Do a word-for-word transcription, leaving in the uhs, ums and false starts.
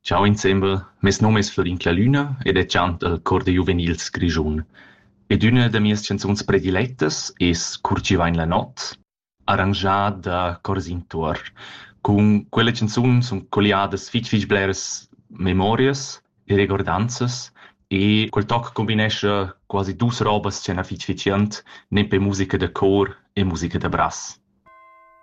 Ciao insieme, mes nome es Florin Clalüna ed è chant al cor de juvenils Grischun. Ed una de mias canzuns predilettas es Curcivain la not, arrangià da Corsin Tuor. Con quella canzun sun coliadas fich fich bleras memorias e recordanzas e quel toc combinescha quasi dus robas c'ena fich fichiant, nempe musica da cor e musica da brass.